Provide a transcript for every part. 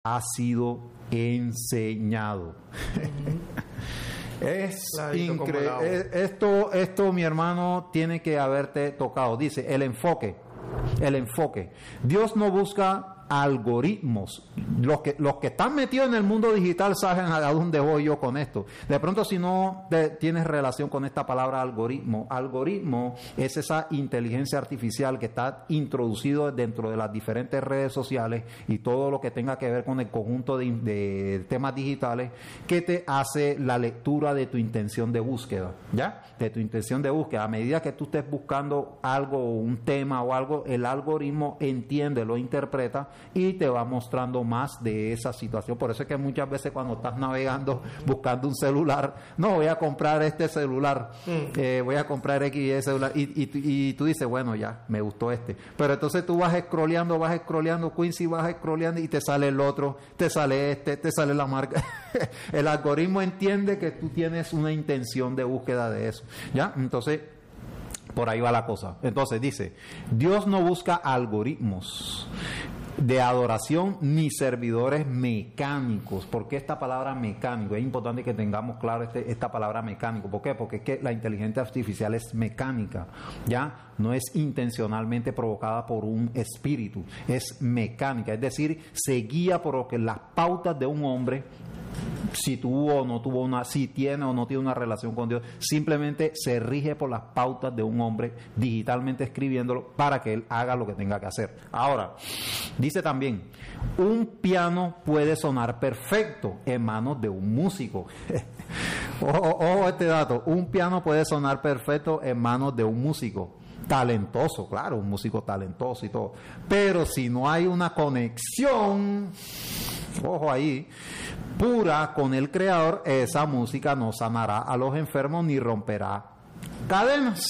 ha sido enseñado. Es increíble. Esto, mi hermano, tiene que haberte tocado. Dice, el enfoque. Dios no busca algoritmos. Los que están metidos en el mundo digital saben a dónde voy yo con esto. De pronto, si no tienes relación con esta palabra algoritmo es esa inteligencia artificial que está introducido dentro de las diferentes redes sociales y todo lo que tenga que ver con el conjunto de temas digitales, que te hace la lectura de tu intención de búsqueda, ¿ya? De tu intención de búsqueda. A medida que tú estés buscando algo, un tema o algo, el algoritmo entiende, lo interpreta y te va mostrando más de esa situación. Por eso es que muchas veces cuando estás navegando buscando un celular, no, voy a comprar este celular, voy a comprar X y celular, y tú dices, bueno, ya, me gustó este. Pero entonces tú vas scrolleando, Quincy, vas scrolleando y te sale el otro, te sale este, te sale la marca. El algoritmo entiende que tú tienes una intención de búsqueda de eso, ¿ya? Entonces, por ahí va la cosa. Entonces dice, Dios no busca algoritmos de adoración ni servidores mecánicos. ¿Por qué esta palabra mecánico? Es importante que tengamos claro esta palabra mecánico. ¿Por qué? Porque es que la inteligencia artificial es mecánica, ¿ya? No es intencionalmente provocada por un espíritu, es mecánica, es decir, se guía por lo que las pautas de un hombre, si tuvo o no tuvo si tiene o no tiene una relación con Dios, simplemente se rige por las pautas de un hombre digitalmente escribiéndolo para que él haga lo que tenga que hacer. Ahora, dice también, un piano puede sonar perfecto en manos de un músico. Ojo este dato, un piano puede sonar perfecto en manos de un músico talentoso, claro, un músico talentoso y todo, pero si no hay una conexión, ojo ahí, pura con el Creador, esa música no sanará a los enfermos ni romperá cadenas.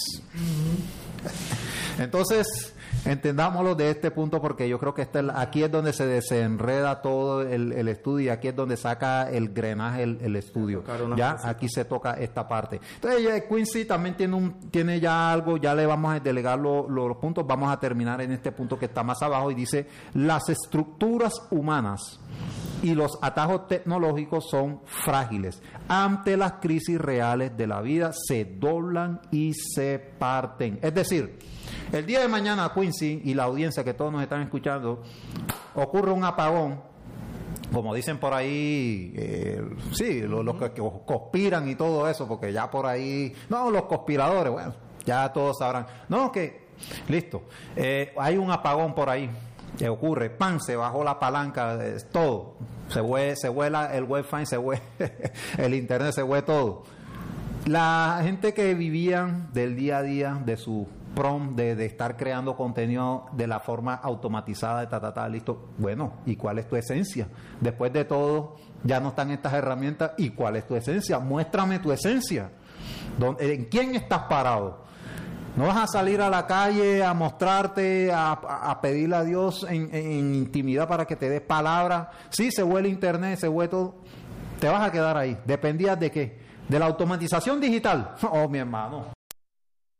Entonces, entendámoslo de este punto, porque yo creo que aquí es donde se desenreda todo el estudio, y aquí es donde saca el drenaje el estudio. Ya aquí se toca esta parte. Entonces Quincy también tiene ya algo, ya le vamos a delegar los puntos. Vamos a terminar en este punto que está más abajo y dice, las estructuras humanas y los atajos tecnológicos son frágiles. Ante las crisis reales de la vida se doblan y se parten. Es decir, el día de mañana, Quincy y la audiencia que todos nos están escuchando, ocurre un apagón, como dicen por ahí, los que conspiran y todo eso, porque ya por ahí, los conspiradores, bueno, ya todos sabrán. Listo, hay un apagón por ahí. Que ocurre, se bajó la palanca, todo, se fue el wifi, se fue el internet, se fue todo. La gente que vivían del día a día, de su de estar creando contenido de la forma automatizada, listo, bueno, ¿y cuál es tu esencia? Después de todo, ya no están estas herramientas, ¿y cuál es tu esencia? Muéstrame tu esencia. ¿En quién estás parado? No vas a salir a la calle a mostrarte, a pedirle a Dios en intimidad para que te dé palabra. Sí, se fue el internet, se fue todo. Te vas a quedar ahí. ¿Dependías de qué? ¿De la automatización digital? Oh, mi hermano.